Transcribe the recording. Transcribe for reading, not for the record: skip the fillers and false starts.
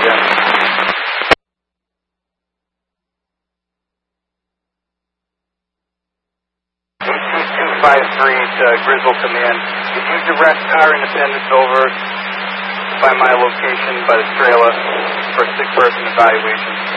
again. 82253 to Griswold Command. Did you direct our Independence over to find my location by the trailer for a sick person evaluation?